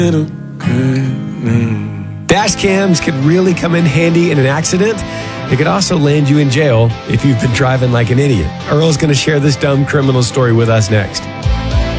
Dash cams could really come in handy in an accident. It could also land you in jail if you've been driving like an idiot. Earl's going to share this dumb criminal story with us next.